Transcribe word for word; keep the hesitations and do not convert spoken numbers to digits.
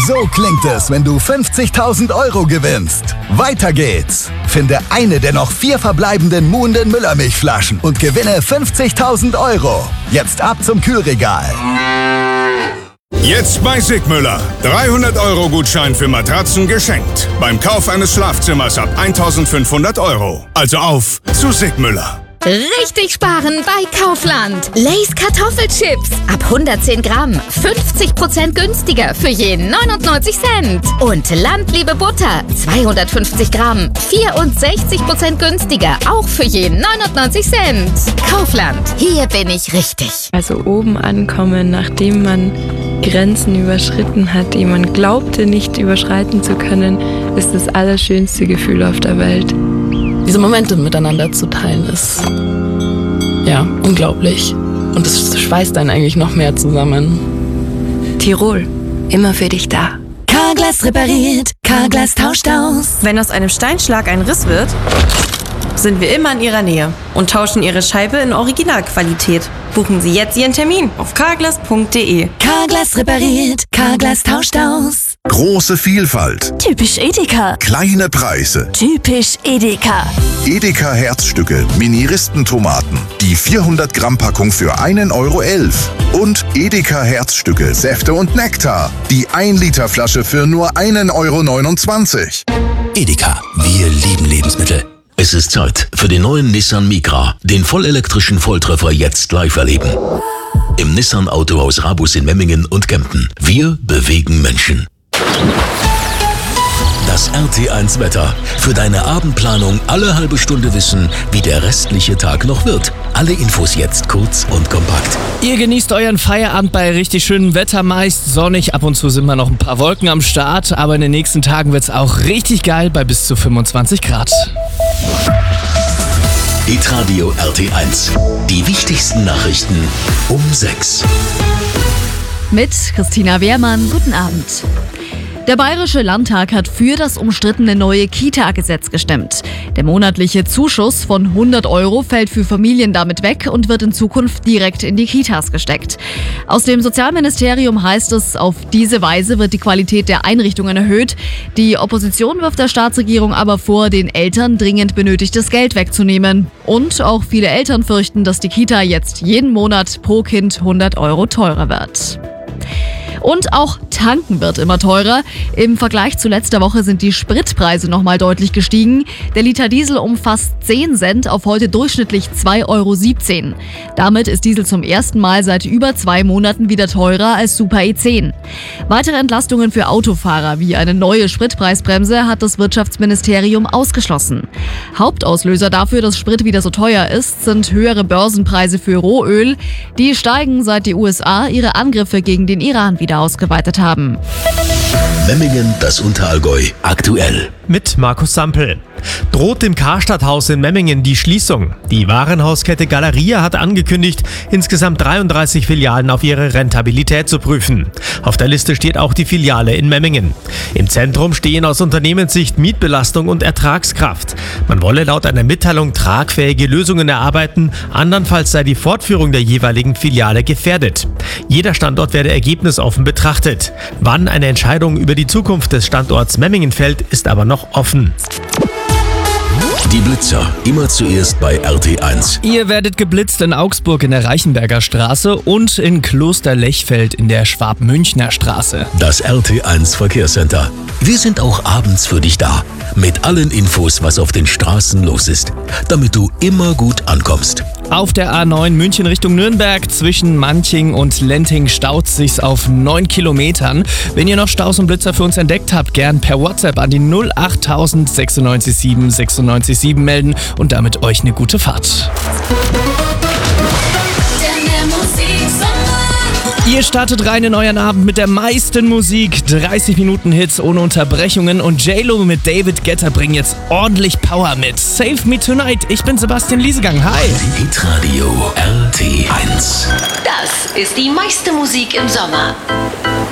So klingt es, wenn du fünfzigtausend Euro gewinnst. Weiter geht's. Finde eine der noch vier verbleibenden Muhnden Müllermilchflaschen und gewinne fünfzigtausend Euro. Jetzt ab zum Kühlregal. Jetzt bei Sigmüller. dreihundert Euro Gutschein für Matratzen geschenkt. Beim Kauf eines Schlafzimmers ab eintausendfünfhundert Euro. Also auf zu Sigmüller. Richtig sparen bei Kaufland. Lay's Kartoffelchips ab hundertzehn Gramm. fünfzig Prozent günstiger für je neunundneunzig Cent. Und Landliebe Butter zweihundertfünfzig Gramm. vierundsechzig Prozent günstiger. Auch für je neunundneunzig Cent. Kaufland. Hier bin ich richtig. Also oben ankommen, nachdem man Grenzen überschritten hat, die man glaubte nicht überschreiten zu können, ist das allerschönste Gefühl auf der Welt. Diese Momente miteinander zu teilen, ist ja unglaublich. Und es schweißt einen eigentlich noch mehr zusammen. Tirol, immer für dich da. Carglass repariert, Carglass tauscht aus. Wenn aus einem Steinschlag ein Riss wird, sind wir immer in Ihrer Nähe und tauschen Ihre Scheibe in Originalqualität. Buchen Sie jetzt Ihren Termin auf carglass punkt de. Carglass repariert, Carglass tauscht aus. Große Vielfalt. Typisch Edeka. Kleine Preise. Typisch Edeka. Edeka Herzstücke Mini-Ristentomaten. Die vierhundert Gramm Packung für einen Euro elf. Und Edeka Herzstücke Säfte und Nektar. Die ein Liter Flasche für nur einen Euro neunundzwanzig. Edeka, wir lieben Lebensmittel. Es ist Zeit für den neuen Nissan Micra, den vollelektrischen Volltreffer jetzt live erleben. Im Nissan Autohaus Rabus in Memmingen und Kempten. Wir bewegen Menschen. Das R T eins Wetter. Für deine Abendplanung alle halbe Stunde wissen, wie der restliche Tag noch wird. Alle Infos jetzt kurz und kompakt. Ihr genießt euren Feierabend bei richtig schönem Wetter, meist sonnig. Ab und zu sind mal noch ein paar Wolken am Start, aber in den nächsten Tagen wird es auch richtig geil bei bis zu fünfundzwanzig Grad. Hitradio R T eins. Die wichtigsten Nachrichten um sechs. Mit Christina Wehrmann, guten Abend. Der Bayerische Landtag hat für das umstrittene neue Kita-Gesetz gestimmt. Der monatliche Zuschuss von hundert Euro fällt für Familien damit weg und wird in Zukunft direkt in die Kitas gesteckt. Aus dem Sozialministerium heißt es, auf diese Weise wird die Qualität der Einrichtungen erhöht. Die Opposition wirft der Staatsregierung aber vor, den Eltern dringend benötigtes Geld wegzunehmen. Und auch viele Eltern fürchten, dass die Kita jetzt jeden Monat pro Kind hundert Euro teurer wird. Und auch tanken wird immer teurer. Im Vergleich zu letzter Woche sind die Spritpreise nochmal deutlich gestiegen. Der Liter Diesel um fast zehn Cent auf heute durchschnittlich zwei Euro siebzehn. Damit ist Diesel zum ersten Mal seit über zwei Monaten wieder teurer als Super E zehn. Weitere Entlastungen für Autofahrer wie eine neue Spritpreisbremse hat das Wirtschaftsministerium ausgeschlossen. Hauptauslöser dafür, dass Sprit wieder so teuer ist, sind höhere Börsenpreise für Rohöl. Die steigen, seit die U S A ihre Angriffe gegen den Iran wieder ausgeweitet haben. Memmingen, das Unterallgäu, aktuell. Mit Markus Sampel. Droht dem Karstadthaus in Memmingen die Schließung? Die Warenhauskette Galeria hat angekündigt, insgesamt dreiunddreißig Filialen auf ihre Rentabilität zu prüfen. Auf der Liste steht auch die Filiale in Memmingen. Im Zentrum stehen aus Unternehmenssicht Mietbelastung und Ertragskraft. Man wolle laut einer Mitteilung tragfähige Lösungen erarbeiten, andernfalls sei die Fortführung der jeweiligen Filiale gefährdet. Jeder Standort werde ergebnisoffen betrachtet. Wann eine Entscheidung über die Zukunft des Standorts Memmingen fällt, ist aber noch offen. Die Blitzer, immer zuerst bei R T eins. Ihr werdet geblitzt in Augsburg in der Reichenberger Straße und in Kloster-Lechfeld in der Schwab-Münchner Straße. Das R T eins Verkehrscenter. Wir sind auch abends für dich da. Mit allen Infos, was auf den Straßen los ist. Damit du immer gut ankommst. Auf der A neun München Richtung Nürnberg zwischen Manching und Lenting staut sich's auf neun Kilometern. Wenn ihr noch Staus und Blitzer für uns entdeckt habt, gern per WhatsApp an die null acht tausend sechsundneunzig sieben sechsundneunzig sieben melden und damit euch eine gute Fahrt. Ihr startet rein in euren Abend mit der meisten Musik, dreißig Minuten Hits ohne Unterbrechungen und J-Lo mit David Guetta bringen jetzt ordentlich Power mit. Save Me Tonight, ich bin Sebastian Liesegang, hi! Hitradio R T eins. Das ist die meiste Musik im Sommer.